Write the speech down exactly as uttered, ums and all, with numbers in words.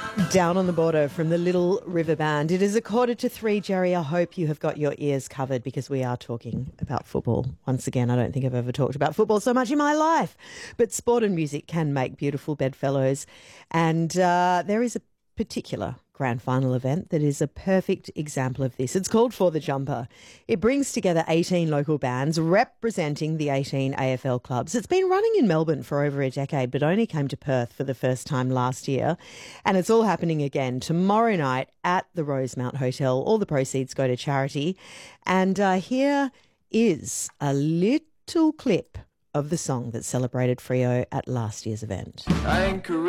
Down on the Border from the Little River Band. It is a quarter to three, Jerry. I hope you have got your ears covered because we are talking about football. Once again, I don't think I've ever talked about football so much in my life. But sport and music can make beautiful bedfellows. And uh, there is a particular grand final event that is a perfect example of this. It's called For the Jumper. It brings together eighteen local bands representing the eighteen A F L clubs. It's been running in Melbourne for over a decade, but only came to Perth for the first time last year. And it's all happening again tomorrow night at the Rosemount Hotel. All the proceeds go to charity. And uh, here is a little clip of the song that celebrated Freo at last year's event.